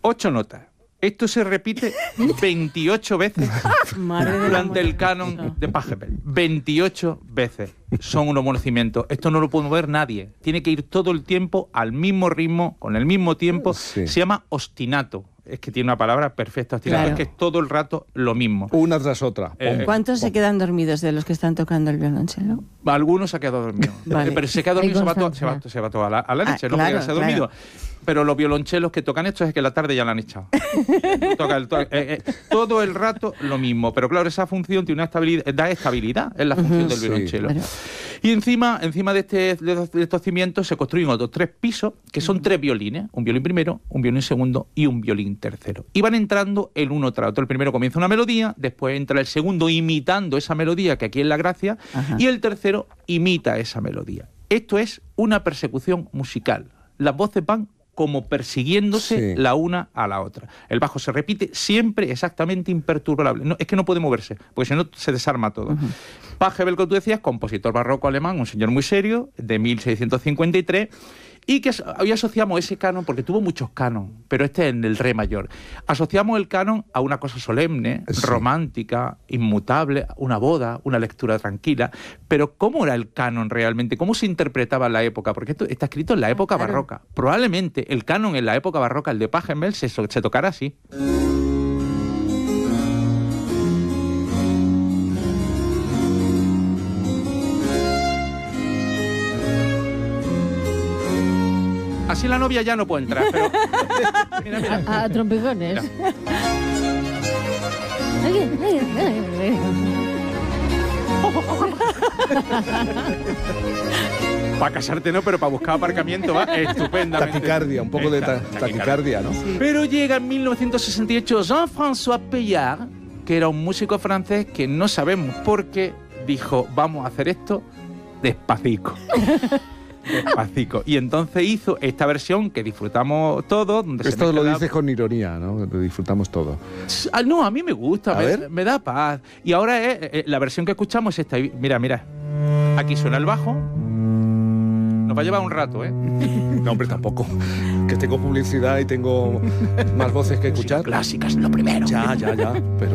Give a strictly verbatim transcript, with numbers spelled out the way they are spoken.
Ocho notas. Esto se repite veintiocho veces durante el canon de Pachelbel. veintiocho veces. Son unos conocimientos. Esto no lo puede mover nadie. Tiene que ir todo el tiempo al mismo ritmo, con el mismo tiempo. Sí. Se llama ostinato. Es que tiene una palabra perfecta, ostinato. Claro. Es que es todo el rato lo mismo. Una tras otra. Eh, ¿Cuántos se quedan dormidos de los que están tocando el violonchelo? Algunos se han quedado dormidos. Vale. Pero si se queda dormido se va, todo, se, va, se va todo a la, a la leche, ah, no claro, se ha dormido. Claro. Pero los violonchelos que tocan esto es que la tarde ya la han echado. Toca el, to eh, eh, todo el rato lo mismo. Pero claro, esa función tiene una estabilidad, da estabilidad, es la función uh-huh, del violonchelo. Sí, claro. Y encima, encima de, este, de estos cimientos se construyen otros tres pisos, que son uh-huh. tres violines. Un violín primero, un violín segundo y un violín tercero. Y van entrando el uno tras otro. El primero comienza una melodía, después entra el segundo imitando esa melodía, que aquí es la gracia, uh-huh. y el tercero imita esa melodía. Esto es una persecución musical. Las voces van como persiguiéndose sí. la una a la otra. El bajo se repite siempre exactamente imperturbable. No, es que no puede moverse, porque si no se desarma todo. Uh-huh. Pachelbel, como tú decías, compositor barroco alemán, un señor muy serio, de mil seiscientos cincuenta y tres, y que hoy asociamos ese canon, porque tuvo muchos canon, pero este es en el re mayor. Asociamos el canon a una cosa solemne, sí. romántica, inmutable, una boda, una lectura tranquila. Pero ¿cómo era el canon realmente? ¿Cómo se interpretaba en la época? Porque esto está escrito en la época claro. barroca. Probablemente el canon en la época barroca, el de Pachelbel, se, se tocará así. Así la novia ya no puede entrar, pero... mira, mira. A, a trompicones. Para casarte no, pero para buscar aparcamiento va estupendamente. Taquicardia, un poco de ta taquicardia, ¿no? Sí. Pero llega en mil novecientos sesenta y ocho Jean-François Pellard, que era un músico francés que no sabemos por qué dijo, vamos a hacer esto despacito. Despacito. Y entonces hizo esta versión que disfrutamos todos. Donde Esto se lo la... dices con ironía, ¿no? Lo disfrutamos todo. Ah, no, a mí me gusta, me, me da paz. Y ahora es, eh, la versión que escuchamos es esta. Mira, mira. Aquí suena el bajo. Nos va a llevar un rato, ¿eh? No, hombre, tampoco. Que tengo publicidad y tengo más voces que escuchar. Clásicas, lo primero. Ya, ya, ya. Pero